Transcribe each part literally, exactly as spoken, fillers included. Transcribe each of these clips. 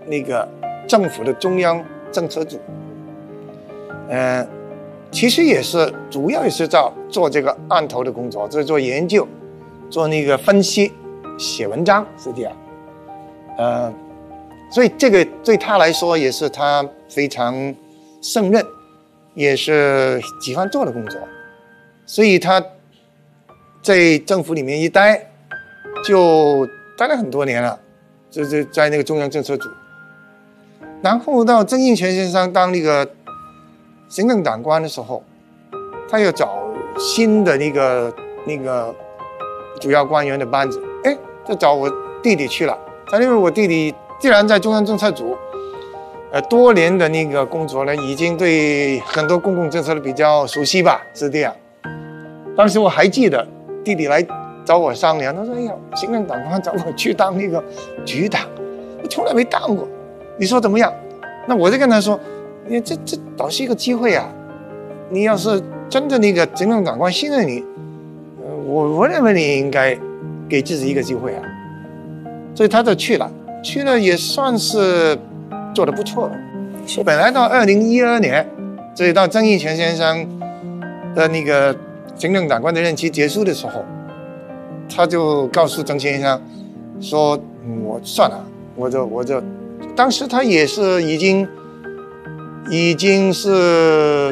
那个政府的中央政策组，嗯、呃，其实也是主要也是在做这个案头的工作，就是做研究，做那个分析，写文章是这样，呃，所以这个对他来说也是他非常胜任，也是喜欢做的工作，所以他在政府里面一待，就待了很多年了，就是在那个中央政策组。然后到曾荫权先生当那个行政长官的时候，他又找新的那个那个主要官员的班子，哎，就找我弟弟去了。他因为我弟弟既然在中央政策组，呃，多年的那个工作呢，已经对很多公共政策的比较熟悉吧，是这样。当时我还记得弟弟来找我商量，他说：“哎呀，行政长官找我去当那个局长，我从来没当过。”你说怎么样？那我就跟他说，你这这倒是一个机会啊！你要是真的那个行政长官信任你，呃，我我认为你应该给自己一个机会啊。所以他就去了，去了也算是做得不错了。 是。 本来到二零一二年，所以到曾荫权先生的那个行政长官的任期结束的时候，他就告诉曾先生说：“嗯、我算了，我就我就。”当时他也是已经已经是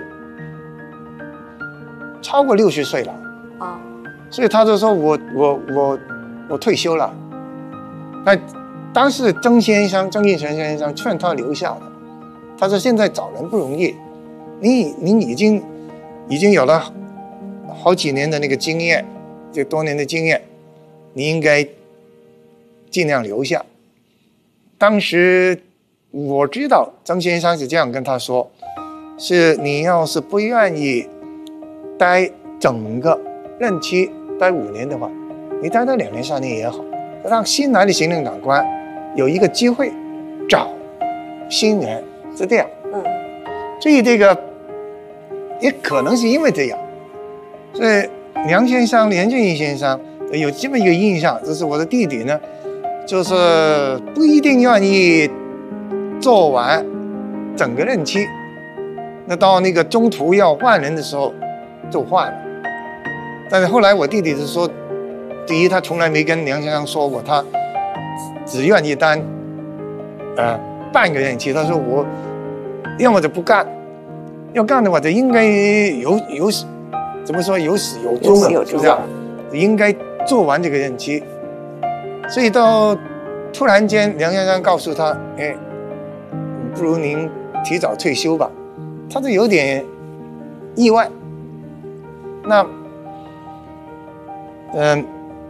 超过六十岁了啊，所以他就说我我我我退休了。那当时曾先生曾荫权先生劝他留下了，他说现在找人不容易，你你已经已经有了好几年的那个经验，这多年的经验，你应该尽量留下。当时我知道曾先生是这样跟他说，是你要是不愿意待整个任期待五年的话，你待到两年三年也好，让新来的行政长官有一个机会找新人，是这样。嗯，所以这个也可能是因为这样，所以梁先生梁振英先生有这么一个印象，就是我的弟弟呢就是不一定愿意做完整个任期，那到那个中途要换人的时候就换了。但是后来我弟弟是说，第一他从来没跟梁先生说过他只愿意当呃半个任期，他说我要么就不干，要干的话就应该有有怎么说有始有终的，是这样，应该做完这个任期。所以到突然间梁先生告诉他，哎，不如您提早退休吧，他就有点意外。那嗯、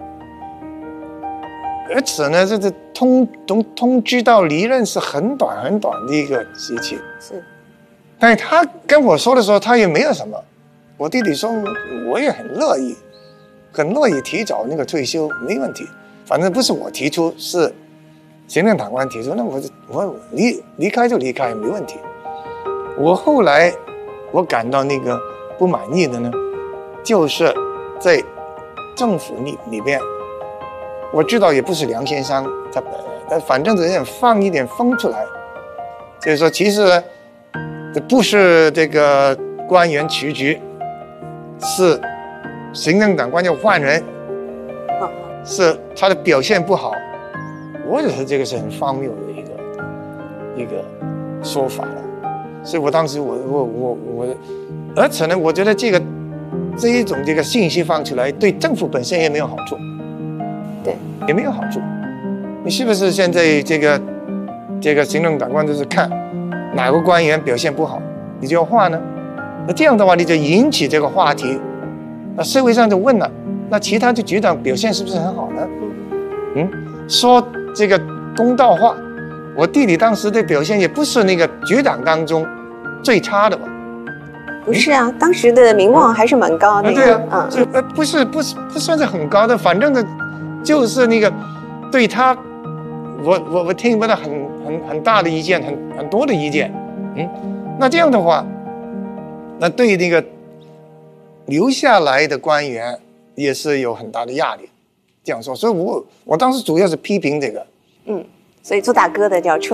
呃、而且呢这个通通通知到离任是很短很短的一个时期， 是， 但是他跟我说的时候他也没有什么，我弟弟说我也很乐意很乐意提早那个退休，没问题，反正不是我提出，是行政长官提出，那我我离离开就离开，没问题。我后来我感到那个不满意的呢，就是在政府里里边，我知道也不是梁先生他本人，但反正有点放一点风出来，就是说其实这不是这个官员辞职，是行政长官要换人，是他的表现不好。我觉得这个是很荒谬的一个一个说法了，所以我当时我我我我，而且呢，我觉得这个这一种这个信息放出来，对政府本身也没有好处， 对， 也没有好处。你是不是现在这个这个行政长官就是看哪个官员表现不好，你就要换呢？那这样的话，你就引起这个话题，那社会上就问了，那其他的局长表现是不是很好呢？嗯，说这个公道话，我弟弟当时的表现也不是那个局长当中最差的吧？ 不是啊，当时的名望还是蛮高的。 啊对啊，嗯，这呃不是不是不算是很高的，反正呢，就是那个对他，我我我听不到很很很大的意见，很很多的意见，嗯，那这样的话，那对那个留下来的官员也是有很大的压力。这样说，所以我我当时主要是批评这个， 嗯，所以做大哥的就要撤。